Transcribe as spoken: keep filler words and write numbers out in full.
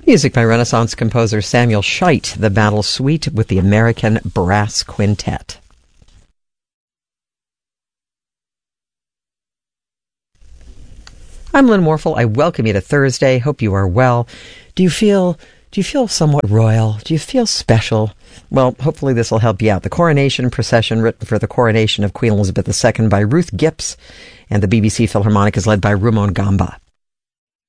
Music by Renaissance composer Samuel Scheidt, the Battle Suite with the American Brass Quintet. I'm Lynn Morphle. I welcome you to Thursday. Hope you are well. Do you feel do you feel somewhat royal? Do you feel special? Well, hopefully this will help you out. The Coronation Procession, written for the coronation of Queen Elizabeth the Second by Ruth Gipps, and the B B C Philharmonic is led by Rumon Gamba.